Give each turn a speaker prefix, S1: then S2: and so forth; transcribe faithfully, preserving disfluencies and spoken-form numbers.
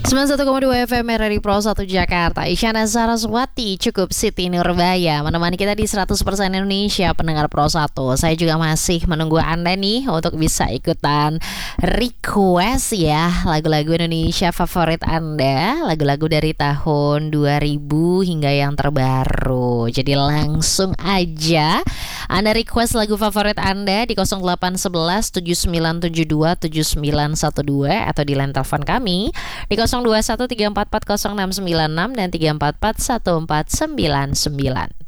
S1: sembilan puluh satu koma dua F M R R I Pro satu Jakarta. Isyana Saraswati cukup Siti Nurbaya menemani kita di seratus persen Indonesia pendengar Pro satu. Saya juga masih menunggu Anda nih untuk bisa ikutan request ya lagu-lagu Indonesia favorit Anda, lagu-lagu dari tahun dua ribu hingga yang terbaru. Jadi langsung aja Anda request lagu favorit Anda di nol delapan satu satu tujuh sembilan tujuh dua tujuh sembilan satu dua atau di line telepon kami di nol dua satu tiga empat empat nol enam sembilan enam dan tiga empat empat satu empat sembilan sembilan.